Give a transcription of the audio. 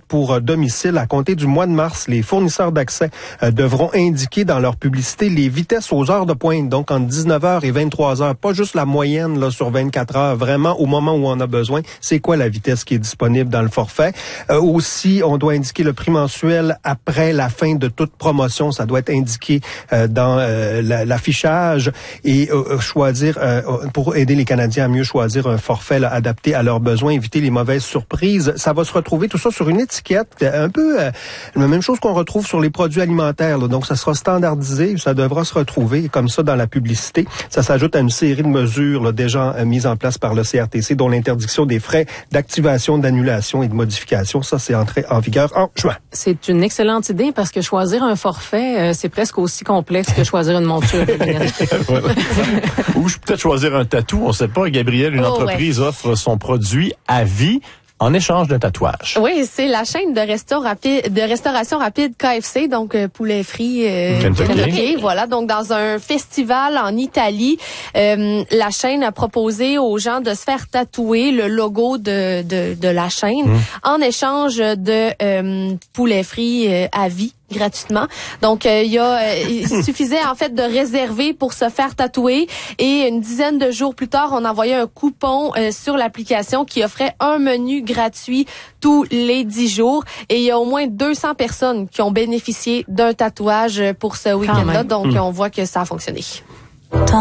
pour domicile. À compter du mois de mars, les fournisseurs d'accès devront indiquer dans leur publicité les vitesses aux heures de pointe, donc entre 19h et 23h, pas juste la moyenne là sur 24 heures, vraiment au moment où on a besoin, c'est quoi la vitesse qui est disponible dans le forfait. Aussi, on doit indiquer le prix mensuel après la fin de toute promotion, ça doit être indiqué dans l'affichage et choisir, pour aider les Canadiens à mieux choisir un forfait là, adapté à leurs besoins, éviter les mauvaises surprises. Ça va se retrouver tout ça sur une étiquette, un peu la même chose qu'on retrouve sur les produits alimentaires. Là. Donc, ça sera standardisé, ça devra se retrouver comme ça dans la publicité. Ça s'ajoute à une série de mesures là, déjà mises en place par le CRTC, dont l'interdiction des frais d'activation, d'annulation et de modification. Ça, c'est entré en vigueur en juin. C'est une excellente idée parce que choisir un forfait, c'est presque aussi complexe que choisir une monture. Ou peut-être choisir un tatou, on ne sait pas. Gabrielle, une entreprise offre son produit à vie en échange d'un tatouage. Oui, c'est la chaîne de restauration rapide KFC, donc poulet frit Kentucky. Voilà, donc dans un festival en Italie, la chaîne a proposé aux gens de se faire tatouer le logo de la chaîne en échange de poulet frit à vie. Gratuitement. Donc, il suffisait en fait de réserver pour se faire tatouer et une dizaine de jours plus tard, on envoyait un coupon sur l'application qui offrait un menu gratuit tous les 10 jours et il y a au moins 200 personnes qui ont bénéficié d'un tatouage pour ce week-end-là. Donc, on voit que ça a fonctionné.